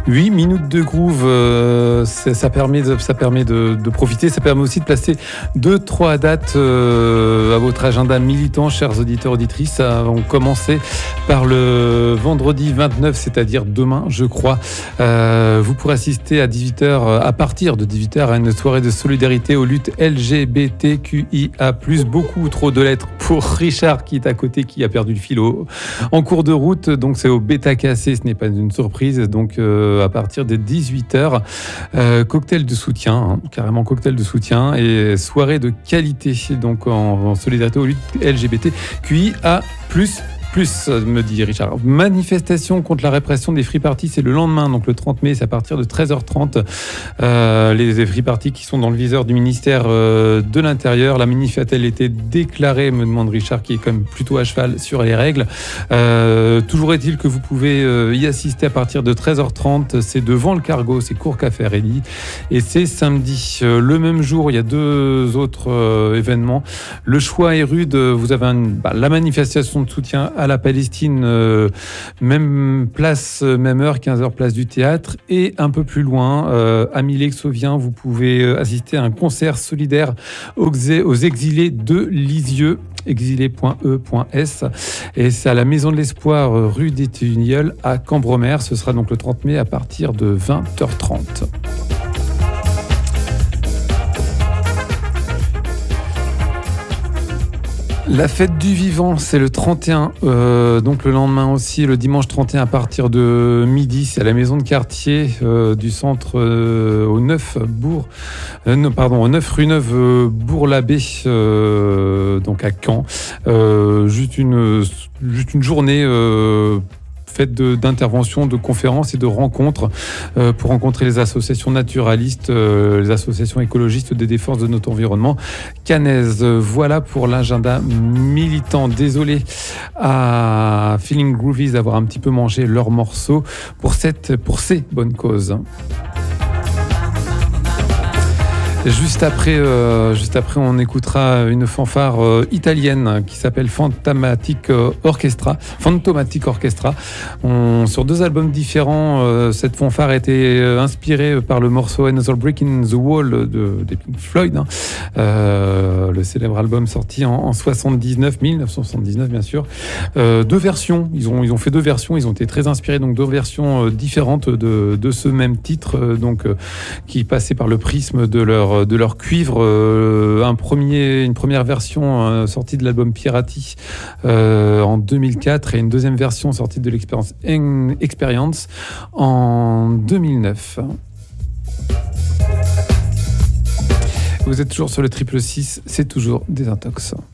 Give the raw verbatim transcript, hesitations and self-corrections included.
huit minutes de groove, euh, ça permet, de, ça permet de, de profiter. Ça permet aussi de placer deux, trois dates euh, à votre agenda militant, chers auditeurs, auditrices. Ça va commencer par le vendredi vingt-neuf, c'est-à-dire demain, je crois. Euh, vous pourrez assister à dix-huit heures, à partir de dix-huit heures, à une soirée de solidarité aux luttes L G B T Q I A plus. Beaucoup trop de lettres pour Richard qui est à côté, qui a perdu le fil au, en cours de route. Donc c'est au Bêta Cassé, ce n'est pas une surprise. Donc euh, à partir des dix-huit heures, euh, cocktail de soutien, hein, carrément cocktail de soutien et soirée de qualité. Donc en, en solidarité aux luttes L G B T Q I A plus. Plus, me dit Richard. Manifestation contre la répression des free parties, c'est le lendemain, donc le trente mai, c'est à partir de treize heures trente. Euh, les free parties qui sont dans le viseur du ministère euh, de l'Intérieur. La manif a-t-elle été déclarée, me demande Richard, qui est quand même plutôt à cheval sur les règles. Euh, toujours est-il que vous pouvez euh, y assister à partir de treize heures trente. C'est devant le Cargo, c'est Cours Café Rédy. Et c'est samedi. Euh, le même jour, il y a deux autres euh, événements. Le choix est rude. Vous avez un, bah, la manifestation de soutien à la Palestine, euh, même place, même heure, quinze heures, place du Théâtre. Et un peu plus loin, euh, à Millet-Xauvien, vous pouvez assister à un concert solidaire aux, aux exilés de Lisieux, exilés point e point s. Et c'est à la Maison de l'Espoir, rue des Tilleuls, à Cambremer. Ce sera donc le trente mai à partir de vingt heures trente. La fête du vivant, c'est le trente et un, euh, donc le lendemain aussi, le dimanche trente et un à partir de midi, c'est à la maison de quartier euh, du centre euh, au neuf Bourg, euh, non, pardon, au neuf rue Neuve euh, Bourg-l'Abbé, euh, donc à Caen. Euh, juste une juste une journée. Euh, faite de, d'interventions, de conférences et de rencontres euh, pour rencontrer les associations naturalistes, euh, les associations écologistes des défenses de notre environnement caennaise. Voilà pour l'agenda militant. Désolé à Feeling Groovies d'avoir un petit peu mangé leur morceau pour, cette, pour ces bonnes causes. Juste après, euh, juste après, on écoutera une fanfare euh, italienne qui s'appelle Fantomatic Orchestra. Fantomatic Orchestra. On, sur deux albums différents, euh, cette fanfare a été inspirée par le morceau Another Brick in the Wall de, de Pink Floyd, hein. euh, le célèbre album sorti en, en soixante-dix-neuf, dix-neuf cent soixante-dix-neuf bien sûr. Euh, deux versions, ils ont, ils ont fait deux versions, ils ont été très inspirés, donc deux versions euh, différentes de, de ce même titre, euh, donc euh, qui passait par le prisme de leur de leur cuivre, euh, un premier, une première version euh, sortie de l'album Pirati euh, en deux mille quatre et une deuxième version sortie de l'expérience Experience en deux mille neuf. Vous êtes toujours sur le triple six, c'est toujours Désintox.